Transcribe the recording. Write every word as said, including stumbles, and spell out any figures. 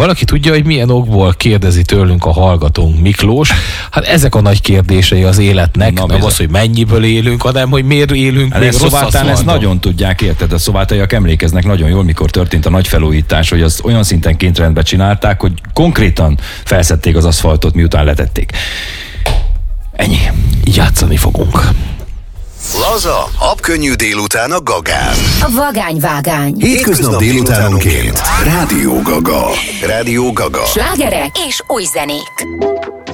Valaki tudja, hogy milyen okból kérdezi tőlünk a hallgatónk Miklós? Hát ezek a nagy kérdései az életnek, Na, nem az, hogy mennyiből élünk, hanem hogy miért élünk hát még ezt rossz Szovátán ezt nagyon tudják, érted? A szovátaiak emlékeznek nagyon jól, mikor történt a nagy felújítás, hogy azt olyan szinten kényrendbe csinálták, hogy konkrétan felszedték az aszfaltot, miután letették. Ennyi. Játszani fogunk. Laza, habkönnyű délután a Gagán. A vagányvágány. Hétköznap délutánonként. Rádió Gaga. Rádió Gaga. Slágerek és új zenék.